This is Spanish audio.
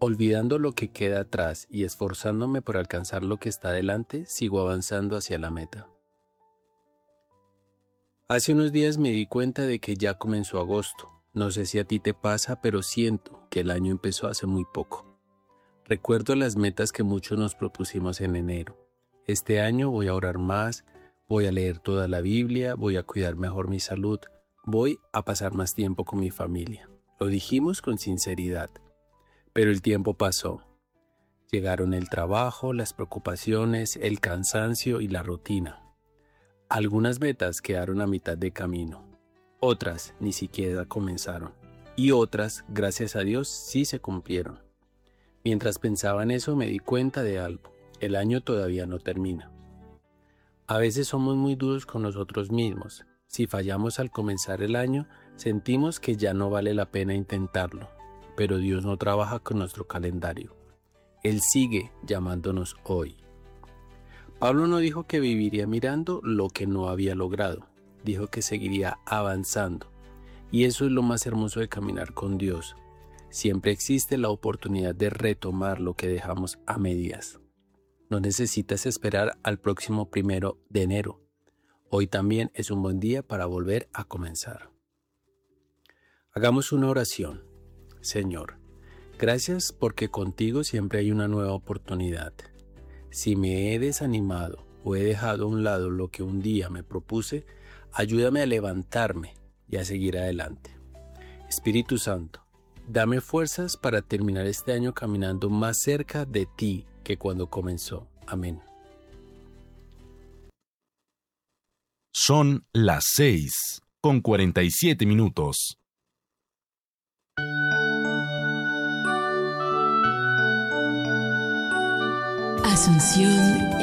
Olvidando lo que queda atrás y esforzándome por alcanzar lo que está delante, sigo avanzando hacia la meta. Hace unos días me di cuenta de que ya comenzó agosto. No sé si a ti te pasa, pero siento que el año empezó hace muy poco. Recuerdo las metas que muchos nos propusimos en enero. Este año voy a orar más, voy a leer toda la Biblia, voy a cuidar mejor mi salud, voy a pasar más tiempo con mi familia. Lo dijimos con sinceridad. Pero el tiempo pasó. Llegaron el trabajo, las preocupaciones, el cansancio y la rutina. Algunas metas quedaron a mitad de camino. Otras ni siquiera comenzaron. Y otras, gracias a Dios, sí se cumplieron. Mientras pensaba en eso me di cuenta de algo. El año todavía no termina. A veces somos muy duros con nosotros mismos. Si fallamos al comenzar el año, sentimos que ya no vale la pena intentarlo. Pero Dios no trabaja con nuestro calendario. Él sigue llamándonos hoy. Pablo no dijo que viviría mirando lo que no había logrado. Dijo que seguiría avanzando. Y eso es lo más hermoso de caminar con Dios. Siempre existe la oportunidad de retomar lo que dejamos a medias. No necesitas esperar al próximo 1 de enero. Hoy también es un buen día para volver a comenzar. Hagamos una oración. Señor, gracias porque contigo siempre hay una nueva oportunidad. Si me he desanimado o he dejado a un lado lo que un día me propuse, ayúdame a levantarme y a seguir adelante. Espíritu Santo, dame fuerzas para terminar este año caminando más cerca de ti que cuando comenzó. Amén. Son las 6:47. Asunción,